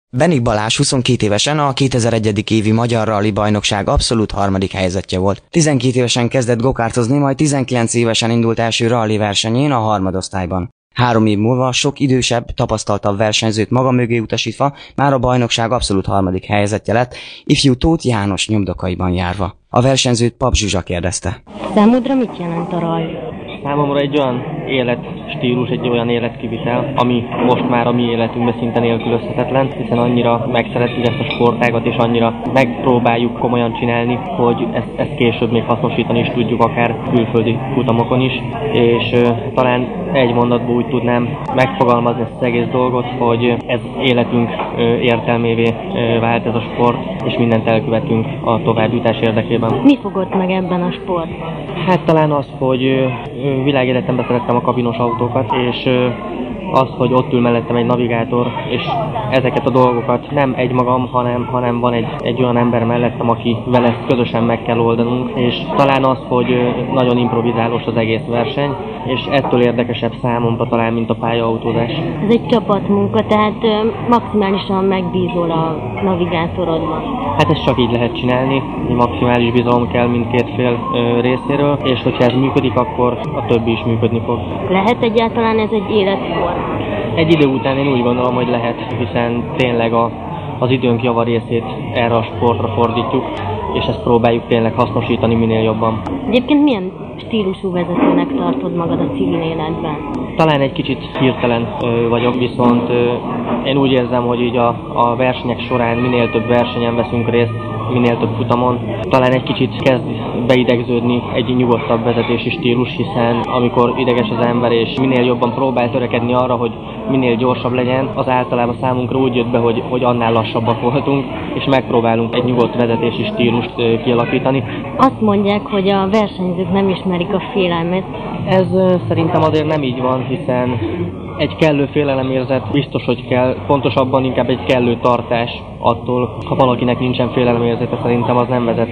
Benik Balázs 22 évesen a 2001. évi Magyar Rally Bajnokság abszolút harmadik helyezettje volt. 12 évesen kezdett gokártozni, majd 19 évesen indult első rally versenyén a harmadosztályban. 3 év múlva sok idősebb, tapasztaltabb versenyzőt maga mögé utasítva már a bajnokság abszolút harmadik helyezettje lett, ifjú Tóth János nyomdokaiban járva. A versenyzőt Pap Zsuzsa kérdezte. Számodra mit jelent a rally? Számomra egy olyan életstílus, egy olyan életkivitel, ami most már a mi életünkben szinte nélkülözhetetlen, hiszen annyira megszerettük ezt a sportágat, és annyira megpróbáljuk komolyan csinálni, hogy ezt később még hasznosítani is tudjuk, akár külföldi futamokon is. És talán egy mondatból úgy tudnám megfogalmazni ezt az egész dolgot, hogy ez életünk értelmévé vált ez a sport, és mindent elkövetünk a továbbjutás érdekében. Mi fogott meg ebben a sportban? Hát talán az, hogy világéletemben szerettem a kabinos autókat, és az, hogy ott ül mellettem egy navigátor, és ezeket a dolgokat nem egymagam, hanem van egy olyan ember mellettem, akivel ezt közösen meg kell oldanunk, és talán az, hogy nagyon improvizálós az egész verseny, és ettől érdekesebb számomra talán, mint a pályaautózás. Ez egy csapatmunka, tehát maximálisan megbízol a navigátorodban. Hát ezt csak így lehet csinálni, maximális bizalom kell mindkét fél részéről, és hogyha ez működik, akkor a többi is működni fog. Lehet egyáltalán ez egy életforma? Egy idő után én úgy gondolom, hogy lehet, hiszen tényleg az időnk javarészét erre a sportra fordítjuk, és ezt próbáljuk tényleg hasznosítani minél jobban. Egyébként milyen stílusú vezetőnek tartod magad a civil életben? Talán egy kicsit hirtelen vagyok, viszont én úgy érzem, hogy így a versenyek során minél több versenyen veszünk részt, minél több futamon. Talán egy kicsit kezd beidegződni egy nyugodtabb vezetési stílus, hiszen amikor ideges az ember és minél jobban próbál törekedni arra, hogy minél gyorsabb legyen, az általában számunkra úgy jött be, hogy annál lassabbak voltunk, és megpróbálunk egy nyugodt vezetési stílust kialakítani. Azt mondják, hogy a versenyzők nem ismerik a félelmet. Ez szerintem azért nem így van, hiszen egy kellő félelemérzet biztos, hogy kell, pontosabban inkább egy kellő tartás attól, ha valakinek nincsen félelemérzete, szerintem az nem vezet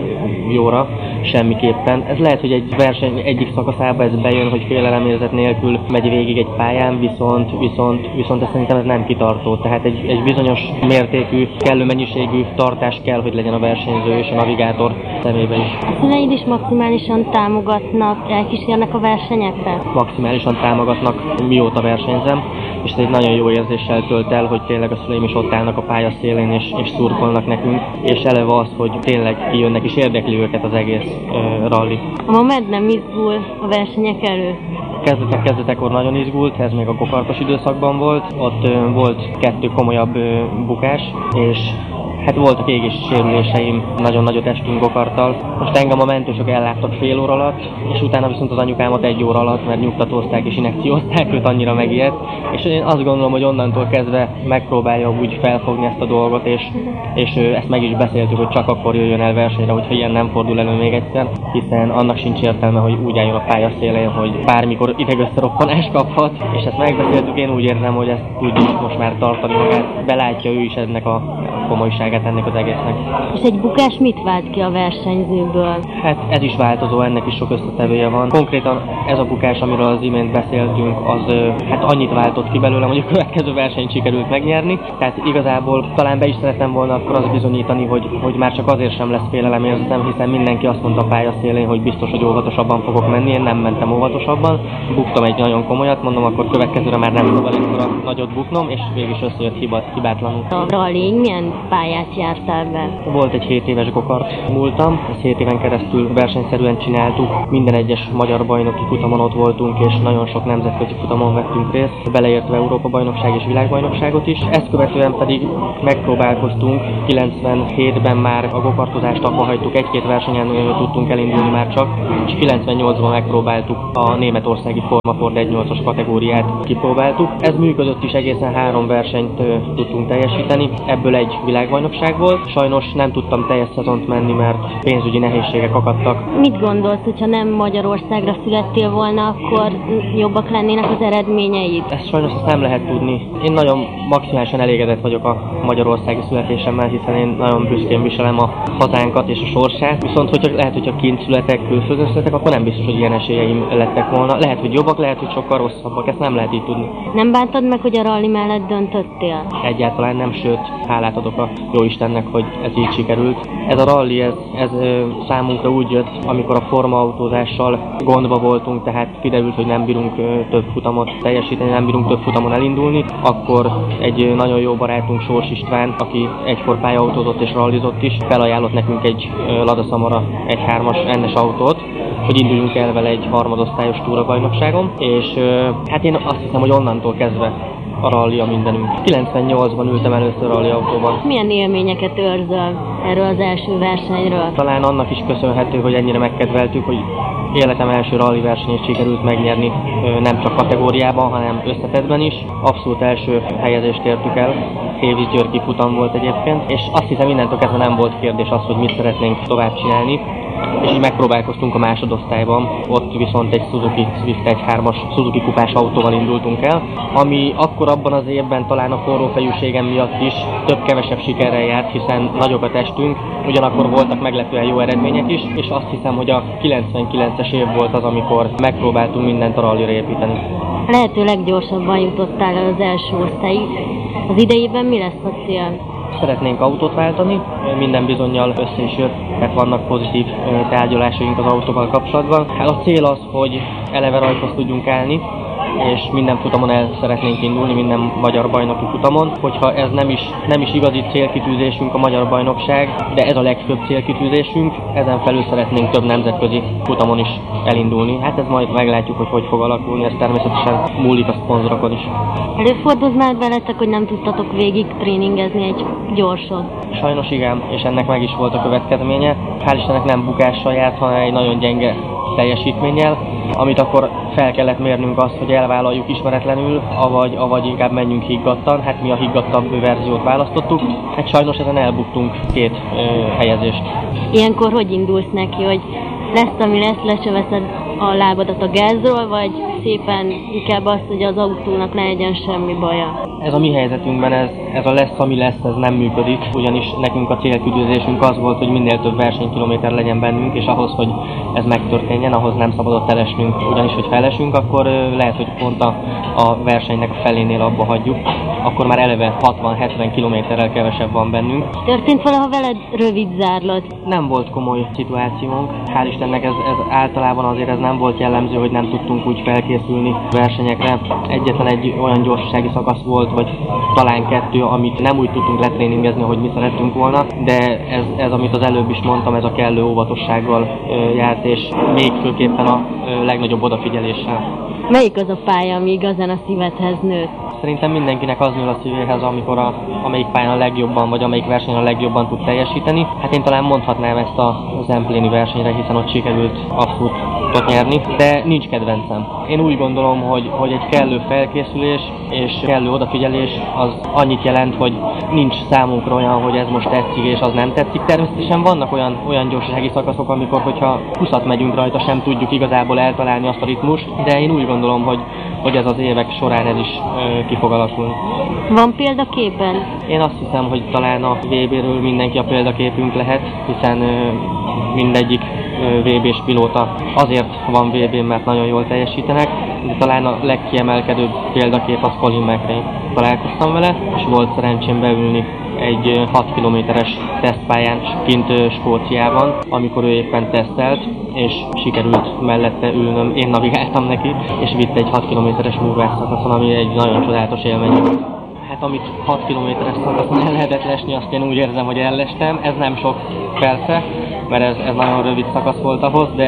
jóra semmiképpen. Ez lehet, hogy egy verseny egyik szakaszában ez bejön, hogy félelemérzet nélkül megy végig egy pályán, viszont szerintem ez nem kitartó. Tehát egy bizonyos mértékű, kellő mennyiségű tartás kell, hogy legyen a versenyző és a navigátor szemében is. A szüleid is maximálisan támogatnak, elkísérnek a versenyekre? Maximálisan támogatnak, mióta versenyzem, és ez egy nagyon jó érzéssel tölt el, hogy tényleg a szüleim is ott állnak a pályaszélén és szurkolnak nekünk, és eleve az, hogy tényleg kijönnek és érdekli őket az egész rally. A Mamed nem izgul a versenyek előtt? Kezdetekor nagyon izgult, ez még a gokartos időszakban volt, ott volt 2 komolyabb bukás, és hát voltak égési sérüléseim, nagyon nagyot estünk gokarttal. Most engem a mentősök elláttak fél óra alatt, és utána viszont az anyukámat 1 óra alatt, mert nyugtatózták és injekciózták, őt annyira megijedt. És én azt gondolom, hogy onnantól kezdve megpróbálja úgy felfogni ezt a dolgot, és ezt meg is beszéltük, hogy csak akkor jöjjön el versenyre, hogyha ilyen nem fordul elő még egyszer, hiszen annak sincs értelme, hogy úgy álljon a pályaszélén, hogy bármikor idegösszeroppanást kaphat, és ezt megbeszéltük, én úgy érzem, hogy ezt tudjuk most már tartani magát, belátja ő is ennek a komolyságát ennek az egésznek. És egy bukás mit vált ki a versenyzőből? Hát ez is változó, ennek is sok összetevője van. Konkrétan ez a bukás, amiről az imént beszéltünk, az hát annyit váltott ki belőlem, hogy a következő versenyt sikerült megnyerni. Tehát igazából talán be is szerettem volna akkor azt bizonyítani, hogy már csak azért sem lesz félelemérzetem, hiszen mindenki azt mondta a pályaszélén, hogy biztos, hogy óvatosabban fogok menni, én nem mentem óvatosabban. Buktam egy nagyon komolyat, mondom, akkor következőre már nem szabad ekkora nagyot buknom, és végig is összejött hibátlanul. A rally milyen pályát jártál be? Volt egy 7 éves gokart múltam, ezt 7 éven keresztül versenyszerűen csináltuk. Minden egyes magyar bajnoki futamon ott voltunk, és nagyon sok nemzetközi futamon vettünk részt, beleértve Európa-bajnokság és világbajnokságot is. Ezt követően pedig megpróbálkoztunk, 97-ben már a gokartozást abba hagytuk, 1-2 versenyen tudtunk elindulni már csak, és 98-ban megpróbáltuk a németországi Forma Ford 1.8-as kategóriát kipróbáltuk. Ez működött is, egészen 3 versenyt tudtunk teljesíteni, ebből egy világbajnokság volt. Sajnos nem tudtam teljes szezont menni, mert pénzügyi nehézségek akadtak. Mit gondolsz, hogyha nem Magyarországra születtél volna, akkor jobbak lennének az eredményeid? Ezt sajnos nem lehet tudni. Én nagyon maximálisan elégedett vagyok a magyarországi születésemmel, hiszen én nagyon büszkén viselem a hazánkat és a sorsát. Viszont hogyha kint születek, külföldön születek, akkor nem biztos, hogy ilyen esélyeim lettek volna. Lehet, hogy jobbak, lehet, hogy sokkal rosszabbak, ezt nem lehet így tudni. Nem bántad meg, hogy a rally mellett döntöttél? Egyáltalán nem, sőt, hálát adok a Jóistennek, hogy ez így sikerült. Ez a rally, ez számunkra úgy jött, amikor a formaautózással gondba voltunk, tehát kiderült, hogy nem bírunk több futamot teljesíteni, nem bírunk több futamon elindulni, akkor egy nagyon jó barátunk, Sors István, aki egykor pályaautózott és rallizott is, felajánlott nekünk egy Lada Samara 1.3-as NS autót, hogy induljunk el vele egy harmadosztályos túrabajnokságon, és hát én azt hiszem, hogy onnantól kezdve a rally a mindenünk. 98-ban ültem először rally autóban. Milyen élményeket őrzöl erről az első versenyről? Talán annak is köszönhető, hogy ennyire megkedveltük, hogy életem első rally versenyét sikerült megnyerni, nem csak kategóriában, hanem összetettben is. Abszolút első helyezést értük el. Hévíz-Györgyi futam volt egyébként, és azt hiszem innentől kezdve nem volt kérdés az, hogy mit szeretnénk tovább csinálni. És így megpróbálkoztunk a másodosztályban, ott viszont egy Suzuki Swift 1.3-as Suzuki kupás autóval indultunk el, ami akkor abban az évben talán a forró fejűségem miatt is több-kevesebb sikerrel járt, hiszen nagyok a testünk, ugyanakkor voltak meglepően jó eredmények is, és azt hiszem, hogy a 99-es év volt az, amikor megpróbáltunk mindent a rallyra építeni. Lehető leggyorsabban jutottál el az első osztályig. Az idejében mi lesz a cél? Szeretnénk autót váltani, minden bizonnyal össze is jött, tehát vannak pozitív tárgyalásaink az autóval kapcsolatban. Hát a cél az, hogy eleve rajthoz tudjunk állni, és minden futamon el szeretnénk indulni, minden magyar bajnoki futamon. Hogyha ez nem is igazi célkitűzésünk a magyar bajnokság, de ez a legfőbb célkitűzésünk, ezen felül szeretnénk több nemzetközi futamon is elindulni. Hát ez majd meglátjuk, hogy fog alakulni, ez természetesen múlik a szponzorokon is. Előfordult már veletek, hogy nem tudtatok végig tréningezni egy gyorsot? Sajnos igen, és ennek meg is volt a következménye. Hál' Istennek nem bukással járt, hanem egy nagyon gyenge teljesítménnyel, amit akkor fel kellett mérnünk azt, hogy elvállaljuk ismeretlenül, avagy inkább menjünk higgadtan. Hát mi a higgadtabb verziót választottuk. Hát sajnos ezen elbuktunk 2 helyezést. Ilyenkor hogy indulsz neki, hogy lesz, ami lesz, le se veszed a lábadat a gázról, vagy szépen inkább azt, hogy az autónak ne legyen semmi baja? Ez a mi helyzetünkben ez a lesz, ami lesz, ez nem működik, ugyanis nekünk a célkitűzésünk az volt, hogy minél több versenykilométer legyen bennünk, és ahhoz, hogy ez megtörténjen, ahhoz nem szabadott elesnünk, ugyanis, hogy felesünk, akkor lehet, hogy pont a versenynek a felénél abba hagyjuk, akkor már eleve 60-70 kilométerrel kevesebb van bennünk. Történt valaha veled rövid zárlat? Nem volt komoly szituációnk, hál' Istennek ez általában azért ez nem volt jellemző, hogy nem tudtunk úgy felkészülni versenyekre. Egyetlen egy olyan gyorsasági szakasz volt, vagy talán 2, amit nem úgy tudtunk letréningezni, ahogy mi szerettünk volna, de ez amit az előbb is mondtam, ez a kellő óvatossággal járt, és még főképpen a legnagyobb odafigyeléssel. Melyik az a pálya, ami igazán a szívedhez nőtt? Szerintem mindenkinek az nő a szívéhez, amikor amelyik pályán a legjobban, vagy amelyik versenyen a legjobban tud teljesíteni. Hát én talán mondhatnám ezt a Zempléni versenyre, hiszen ott sikerült abszolút nyerni, de nincs kedvencem. Én úgy gondolom, hogy egy kellő felkészülés és kellő odafigyelés az annyit jelent, hogy nincs számunkra olyan, hogy ez most tetszik és az nem tetszik. Természetesen vannak olyan gyorsasági szakaszok, amikor, hogyha 20-at megyünk rajta, sem tudjuk igazából eltalálni azt a ritmust, de én úgy gondolom, hogy ez az évek során ez is ki fog alakulni. Van példaképpen? Én azt hiszem, hogy talán a VB-ről mindenki a példaképünk lehet, hiszen mindegyik VB-s pilóta azért van VB-n, mert nagyon jól teljesítenek, de talán a legkiemelkedőbb példakép az Colin McRae. Találkoztam vele, és volt szerencsém beülni egy 6 kilométeres tesztpályán kint Skóciában, amikor ő éppen tesztelt, és sikerült mellette ülnöm, én navigáltam neki, és vitt egy 6 kilométeres múlvás szakaszon, ami egy nagyon csodálatos élmény. Hát amit 6 kilométeres szakaszon el lehetett lesni, azt én úgy érzem, hogy ellestem. Ez nem sok persze, mert ez nagyon rövid szakasz volt ahhoz, de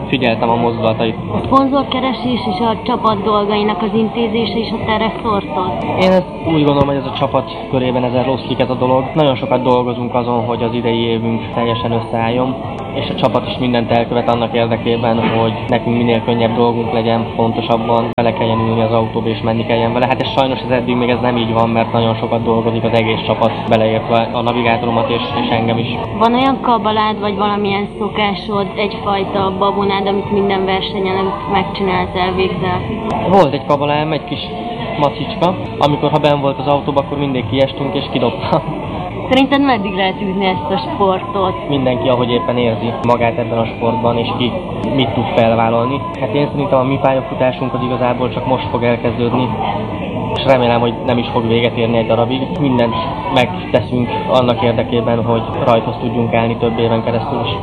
figyeltem a mozdulatait. A szponzorkeresés és a csapat dolgainak az intézése is a terre szortott. Én ezt úgy gondolom, hogy ez a csapat körében ezen rosszlik ez a dolog. Nagyon sokat dolgozunk azon, hogy az idei évünk teljesen összeálljon, és a csapat is mindent elkövet annak érdekében, hogy nekünk minél könnyebb dolgunk legyen, fontosabban bele kelljen ülni az autóba és menni kelljen vele. Hát ez sajnos eddig még ez nem így van, mert nagyon sokat dolgozik az egész csapat, beleértve a navigátoromat és engem is. Van olyan kabalád, vagy valamilyen szokásod, egyfajta babonád, amit minden versenyen előtt megcsinálsz, elvégzel? Volt egy kabalám, egy kis macicska. Amikor ha benn volt az autóba, akkor mindig kiestünk és kidobtam. Szerinted meddig lehet űzni ezt a sportot? Mindenki, ahogy éppen érzi magát ebben a sportban, és ki mit tud felvállalni. Hát én szerintem a mi pályafutásunk az igazából csak most fog elkezdődni, és remélem, hogy nem is fog véget érni egy darabig. Mindent megteszünk annak érdekében, hogy rajthoz tudjunk állni több éven keresztül is.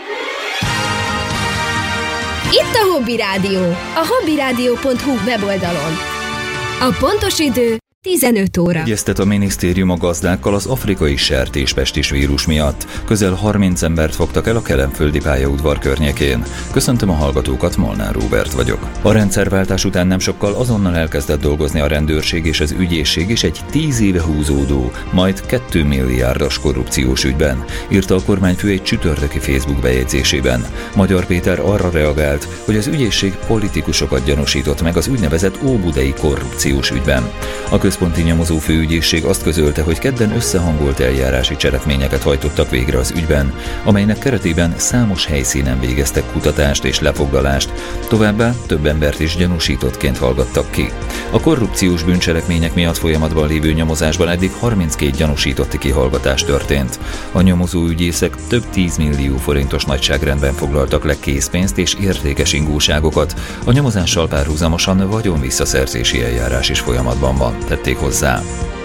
Itt a Hobby Rádió, a hobbyradio.hu weboldalon. A pontos idő 15 óra. Egyeztet a minisztérium a gazdákkal az afrikai sertéspestis vírus miatt. Közel 30 embert fogtak el a kelenföldi pályaudvar környékén. Köszöntöm a hallgatókat, Molnár Róbert vagyok. A rendszerváltás után nem sokkal azonnal elkezdett dolgozni a rendőrség és az ügyészség is egy 10 éve húzódó, majd 2 milliárdos korrupciós ügyben, írta a kormányfő egy csütörtöki Facebook bejegyzésében. Magyar Péter arra reagált, hogy az ügyészség politikusokat gyanúsított meg az úgynevezett óbudai korrupciós ügyben. A központi nyomozó főügyészség azt közölte, hogy kedden összehangolt eljárási cselekményeket hajtottak végre az ügyben, amelynek keretében számos helyszínen végeztek kutatást és lefoglalást, továbbá több embert is gyanúsítottként hallgattak ki. A korrupciós bűncselekmények miatt folyamatban lévő nyomozásban eddig 32 gyanúsítotti kihallgatás történt. A nyomozó ügyészek több 10 millió forintos nagyságrendben foglaltak le készpénzt és értékes ingóságokat. A nyomozással párhuzamosan vagyonvisszaszerzési eljárás is folyamatban van, tették hozzá.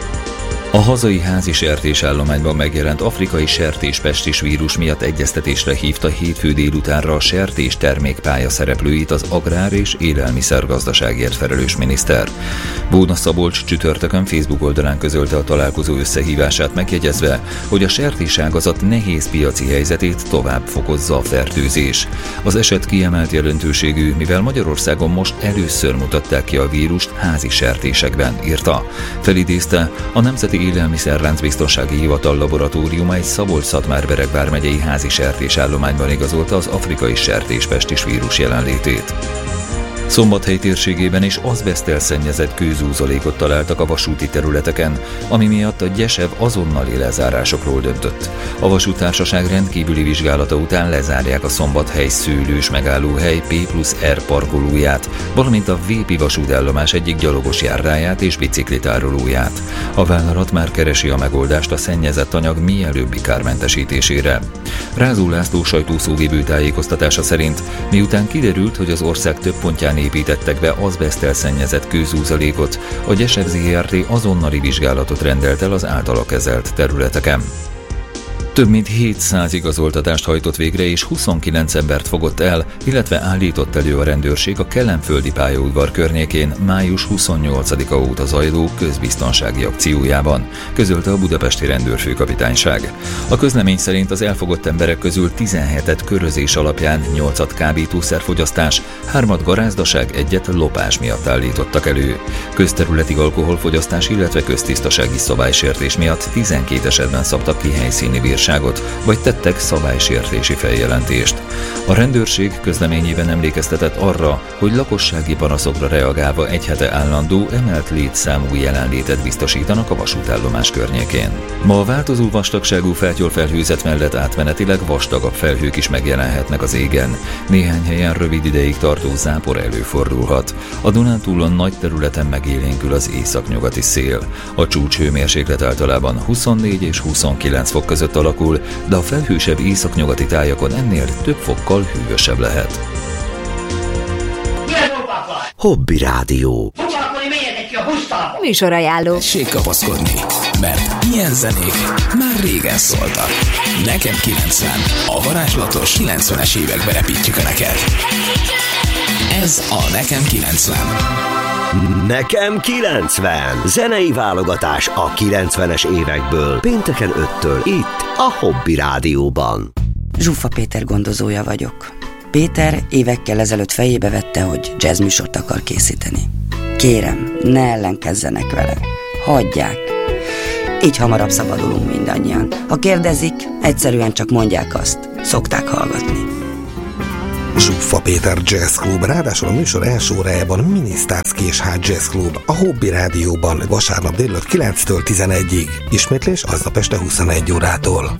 A hazai házi sertésállományban megjelent afrikai sertéspestis vírus miatt egyeztetésre hívta hétfő délutánra a sertés termékpálya szereplőit az agrár- és élelmiszergazdaságért felelős miniszter. Bóna Szabolcs csütörtökön Facebook oldalán közölte a találkozó összehívását, megjegyezve, hogy a sertéságazat nehéz piaci helyzetét tovább fokozza a fertőzés. Az eset kiemelt jelentőségű, mivel Magyarországon most először mutatták ki a vírust házi sertésekben, írta. Felidézte, a Nemzeti Élelmiszerláncbiztonsági Hivatal laboratóriuma egy Szabolcs-Szatmár-Beregvár megyei házi sertésállományban igazolta az afrikai sertéspestis vírus jelenlétét. Szombathely térségében is azbeszttel szennyezett kőzúzalékot találtak a vasúti területeken, ami miatt a Gyesev azonnali lezárásokról döntött. A vasúttársaság rendkívüli vizsgálata után lezárják a Szombathely szőlős megállóhely P+R parkolóját, valamint a Vépi vasútállomás egyik gyalogos járdáját és biciklitárolóját. A vállalat már keresi a megoldást a szennyezett anyag mielőbbi kármentesítésére. Rázó László sajtószóvivő tájékoztatása szerint, miután kiderült, hogy az ország több pontján építettek be azbeszttel szennyezett kőzúzalékot, a Gyesev Zrt. Azonnali vizsgálatot rendelt el az általa kezelt területeken. Több mint 700 igazoltatást hajtott végre és 29 embert fogott el, illetve állított elő a rendőrség a kelenföldi pályaudvar környékén május 28-a óta zajló közbiztonsági akciójában, közölte a budapesti rendőrfőkapitányság. A közlemény szerint az elfogott emberek közül 17-et körözés alapján, 8-at kábítószerfogyasztás, 3-at garázdaság, 1-et lopás miatt állítottak elő. Közterületi alkoholfogyasztás, illetve köztisztasági szabálysértés miatt 12 esetben szabtak ki helyszíni bírságot, vagy tettek szabálysértési feljelentést. A rendőrség közleményében emlékeztetett arra, hogy lakossági panaszokra reagálva egy hete állandó, emelt létszámú jelenlétet biztosítanak a vasútállomás környékén. Ma a változó vastagságú fátyolfelhőzet mellett átmenetileg vastagabb felhők is megjelenhetnek az égen. Néhány helyen rövid ideig tartó zápor előfordulhat. A Dunántúlon nagy területen megélénkül az északnyugati szél. A csúcshőmérséklet általában 24 és 29 fok között alakul, de a felhősebb északnyugati tájakon ennél több fokkal hűvösebb lehet. Hobby Rádió. Műsorajánló. Tessék kapaszkodni, mert ilyen zenék már régen szóltak. Nekem 90, a varázslatos 90-es évekbe repítjük a neked. Ez a Nekem 90. Nekem 90. Zenei válogatás a 90-es évekből. Pénteken 5-től itt a Hobby Rádióban. Zsuffa Péter gondozója vagyok. Péter évekkel ezelőtt fejébe vette, hogy jazzműsort akar készíteni. Kérem, ne ellenkezzenek vele. Hagyják. Így hamarabb szabadulunk mindannyian. Ha kérdezik, egyszerűen csak mondják azt. Szokták hallgatni. Zsuffa Péter Jazz Club, ráadásul a műsor első órájában Minisztárc Késház Jazz Club, a Hobby Rádióban vasárnap délután 9-től 11-ig. Ismétlés aznap este 21 órától.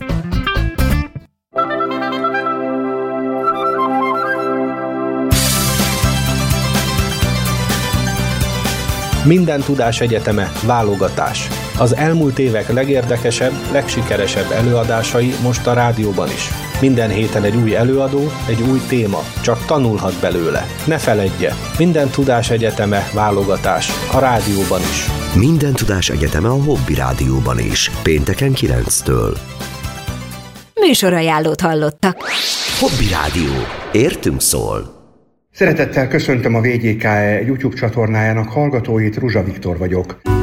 Minden tudás egyeteme, válogatás. Az elmúlt évek legérdekesebb, legsikeresebb előadásai most a rádióban is. Minden héten egy új előadó, egy új téma, csak tanulhat belőle. Ne feledje, Minden tudás egyeteme, válogatás, a rádióban is. Minden tudás egyeteme a Hobby Rádióban is, pénteken 9-től. Műsorajánlót hallottak. Hobby Rádió. Értünk szól. Szeretettel köszöntöm a VGKE YouTube csatornájának hallgatóit, Ruzsa Viktor vagyok.